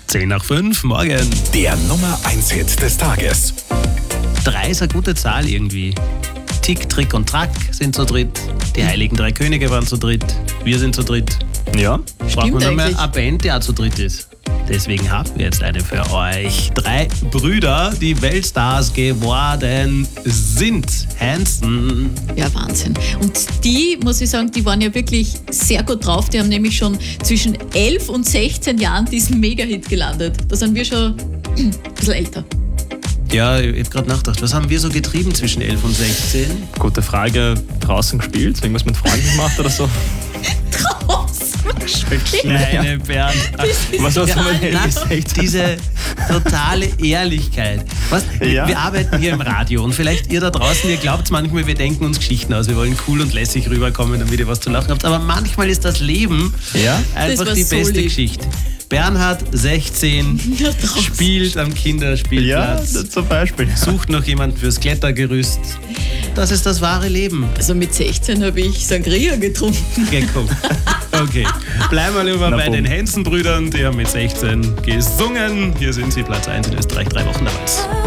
10:05, morgen. Der Nummer 1 Hit des Tages. 3 ist eine gute Zahl irgendwie. Tick, Trick und Track sind zu dritt. Die Heiligen Drei Könige waren zu dritt. Wir sind zu dritt. Ja, brauchen wir nur mehr eigentlich. eine Band, die auch zu dritt ist. Deswegen haben wir jetzt eine für euch. 3 Brüder, die Weltstars geworden sind. Hanson. Ja, Wahnsinn. Und die, muss ich sagen, die waren ja wirklich sehr gut drauf. Die haben nämlich schon zwischen 11 und 16 Jahren diesen Mega-Hit gelandet. Da sind wir schon ein bisschen älter. Ja, ich hab gerade nachgedacht, was haben wir so getrieben zwischen 11 und 16? Gute Frage. Draußen gespielt? Irgendwas mit Freunden gemacht oder so? Kleine Bernd. Was hast du mit Nein, 16? diese totale Ehrlichkeit. Was? Ja. Wir arbeiten hier im Radio und vielleicht ihr da draußen, ihr glaubt manchmal, wir denken uns Geschichten aus. Wir wollen cool und lässig rüberkommen, damit ihr was zu lachen habt. Aber manchmal ist das Leben einfach war die so beste lieb. Geschichte. Bernhard, 16, Ja, draußen. spielt am Ja, Kinderspielplatz, zum Beispiel. sucht noch jemanden fürs Klettergerüst. Das ist das wahre Leben. Also mit 16 habe ich Sangria getrunken. Geguckt. Okay, bleiben wir lieber bei den Hanson-Brüdern. Die haben mit 16 gesungen. Hier sind sie, Platz 1 in Österreich, 3 Wochen damals.